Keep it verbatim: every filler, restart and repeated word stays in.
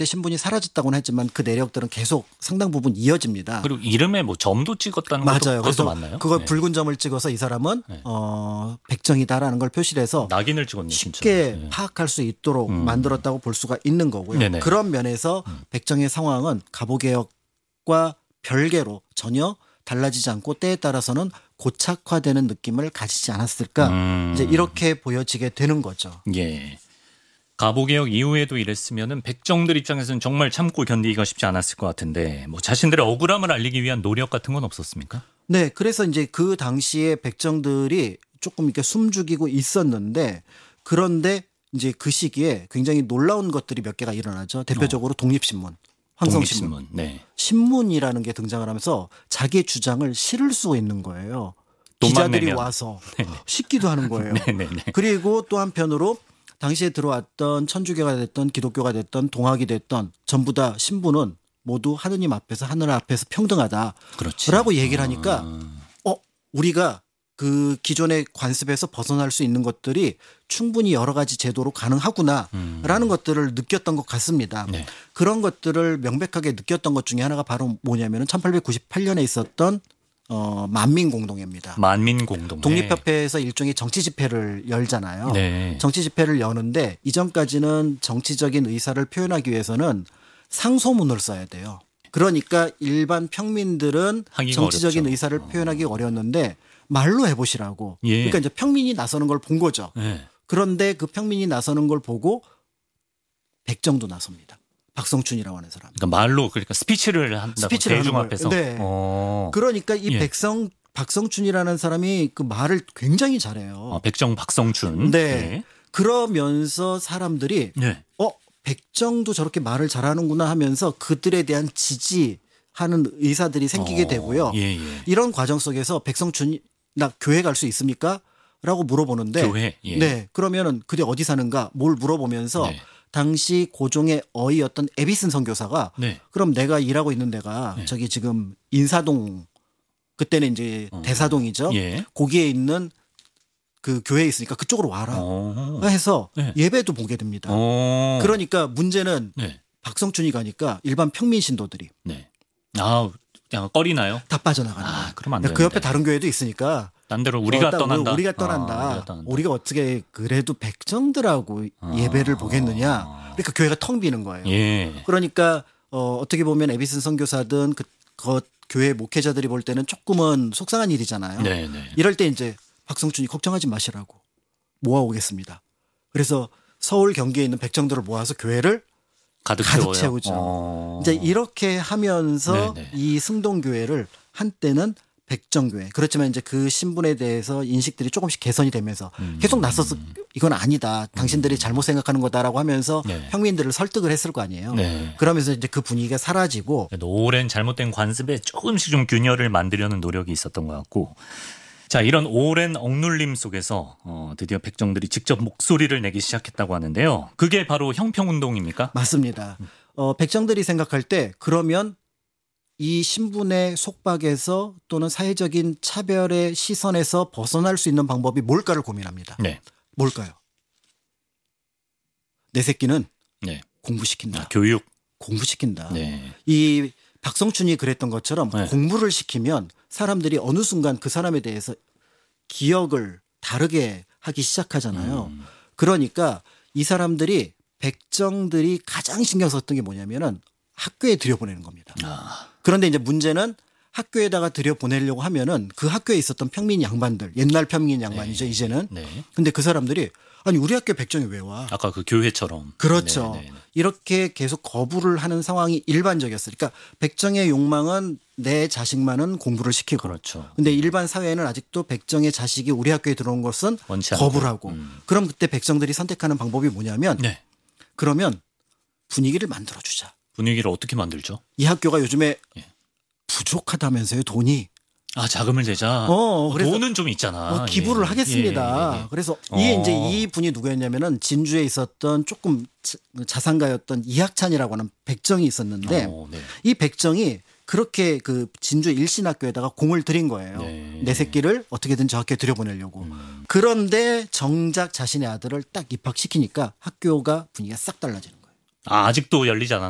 때 신분이 사라졌다고는 했지만 그 내력들은 계속 상당 부분 이어집니다. 그리고 이름에 뭐 점도 찍었다는 맞아요. 것도 그래서 맞나요? 그걸 네. 붉은 점을 찍어서 이 사람은 네. 어, 백정이다라는 걸 표시를 해서 낙인을 찍었네. 쉽게 진짜. 네. 파악할 수 있도록 음. 만들었다고 볼 수가 있는 거고요. 네네. 그런 면에서 음. 백정의 상황은 갑오개혁과 별개로 전혀 달라지지 않고 때에 따라서는 고착화되는 느낌을 가지지 않았을까 음. 이제 이렇게 보여지게 되는 거죠. 예. 갑오개혁 이후에도 이랬으면은 백정들 입장에서는 정말 참고 견디기가 쉽지 않았을 것 같은데 뭐 자신들의 억울함을 알리기 위한 노력 같은 건 없었습니까? 네, 그래서 이제 그 당시에 백정들이 조금 이렇게 숨죽이고 있었는데 그런데 이제 그 시기에 굉장히 놀라운 것들이 몇 개가 일어나죠. 대표적으로 독립신문, 황성신문, 독립신문. 네. 신문이라는 게 등장을 하면서 자기의 주장을 실을 수 있는 거예요. 돈만 기자들이 내면. 와서 싣기도 하는 거예요. 네네네. 그리고 또 한편으로 당시에 들어왔던 천주교가 됐던 기독교가 됐던 동학이 됐던 전부 다 신부는 모두 하느님 앞에서 하늘 앞에서 평등하다라고 그렇지. 얘기를 하니까 아. 어 우리가 그 기존의 관습에서 벗어날 수 있는 것들이 충분히 여러 가지 제도로 가능하구나라는 음. 것들을 느꼈던 것 같습니다. 네. 그런 것들을 명백하게 느꼈던 것 중에 하나가 바로 뭐냐면 천팔백구십팔 년에 있었던 어, 만민공동회입니다. 만민공동회. 독립협회에서 일종의 정치 집회를 열잖아요. 네. 정치 집회를 여는데 이전까지는 정치적인 의사를 표현하기 위해서는 상소문을 써야 돼요. 그러니까 일반 평민들은 하기가 정치적인 어렵죠. 의사를 표현하기 어려웠는데 말로 해보시라고. 예. 그러니까 이제 평민이 나서는 걸 본 거죠. 네. 그런데 그 평민이 나서는 걸 보고 백정도 나섭니다. 박성춘이라고 하는 사람. 그러니까 말로 그러니까 스피치를 한다고 스피치를 대중 하는 앞에서. 거예요. 네. 어. 그러니까 이 예. 백성 박성춘이라는 사람이 그 말을 굉장히 잘해요. 아, 백정 박성춘. 네. 그러면서 사람들이 네. 어 백정도 저렇게 말을 잘하는구나 하면서 그들에 대한 지지하는 의사들이 생기게 어, 되고요. 예, 예. 이런 과정 속에서 백성춘이 나 교회 갈 수 있습니까? 라고 물어보는데 교회. 예. 네. 그러면은 그대 어디 사는가 뭘 물어보면서 네. 당시 고종의 어이였던 에비슨 선교사가 네. 그럼 내가 일하고 있는 데가 네. 저기 지금 인사동 그때는 이제 어. 대사동이죠. 예. 거기에 있는 그 교회에 있으니까 그쪽으로 와라 어. 해서 네. 예배도 보게 됩니다. 어. 그러니까 문제는 네. 박성춘이 가니까 일반 평민 신도들이 네. 아, 약간 꺼리나요? 다 빠져나가는 거예요. 아, 그러면 안 그 되는데. 옆에 다른 교회도 있으니까 딴 데로 우리가 어, 딱 떠난다. 우리가 떠난다. 아, 우리가 떠난다. 우리가 어떻게 그래도 백정들하고 아. 예배를 보겠느냐. 그러니까 교회가 텅 비는 거예요. 예. 그러니까 어, 어떻게 보면 에비슨 선교사든 그, 그 교회 목회자들이 볼 때는 조금은 속상한 일이잖아요. 네, 네. 이럴 때 이제 박성춘이 걱정하지 마시라고 모아오겠습니다. 그래서 서울 경기에 있는 백정들을 모아서 교회를 가득, 가득 채워요? 채우죠. 어. 이제 이렇게 하면서 네네. 이 승동교회를 한때는 백정교회. 그렇지만 이제 그 신분에 대해서 인식들이 조금씩 개선이 되면서 음. 계속 나서서 이건 아니다. 당신들이 잘못 생각하는 거다라고 하면서 네. 평민들을 설득을 했을 거 아니에요. 네. 그러면서 이제 그 분위기가 사라지고 그래도 오랜 잘못된 관습에 조금씩 좀 균열을 만들려는 노력이 있었던 것 같고, 자, 이런 오랜 억눌림 속에서 어, 드디어 백정들이 직접 목소리를 내기 시작했다고 하는데요. 그게 바로 형평운동입니까? 맞습니다. 어, 백정들이 생각할 때 그러면 이 신분의 속박에서 또는 사회적인 차별의 시선에서 벗어날 수 있는 방법이 뭘까를 고민합니다. 네. 뭘까요? 내 새끼는 네. 공부시킨다. 아, 교육. 공부시킨다. 네. 이 박성춘이 그랬던 것처럼 네. 공부를 시키면 사람들이 어느 순간 그 사람에 대해서 기억을 다르게 하기 시작하잖아요. 음. 그러니까 이 사람들이 백정들이 가장 신경 썼던 게 뭐냐면은 학교에 들여보내는 겁니다. 아. 그런데 이제 문제는 학교에다가 들여보내려고 하면은 그 학교에 있었던 평민 양반들, 옛날 평민 양반이죠, 네. 이제는. 네. 근데 그 사람들이 아니 우리 학교 백정이 왜 와? 아까 그 교회처럼. 그렇죠. 네, 네, 네. 이렇게 계속 거부를 하는 상황이 일반적이었어요. 그러니까 백정의 욕망은 내 자식만은 공부를 시키고. 그렇죠. 근데 일반 사회는 아직도 백정의 자식이 우리 학교에 들어온 것은 원치 않고. 거부를 하고. 음. 그럼 그때 백정들이 선택하는 방법이 뭐냐면 네. 그러면 분위기를 만들어주자. 분위기를 어떻게 만들죠? 이 학교가 요즘에 예. 부족하다면서요, 돈이. 아, 자금을 대자. 어, 그래서 돈은 좀 있잖아. 어, 기부를 예. 하겠습니다. 예, 예, 예. 그래서 이게 어. 이제 이 분이 누구였냐면은 진주에 있었던 조금 자- 자산가였던 이학찬이라고 하는 백정이 있었는데 어, 네. 이 백정이 그렇게 그 진주 일신학교에다가 공을 들인 거예요. 네. 내 새끼를 어떻게든 저 학교에 들여보내려고. 음. 그런데 정작 자신의 아들을 딱 입학시키니까 학교가 분위기가 싹 달라지는 거예요. 아, 아직도 열리지 않았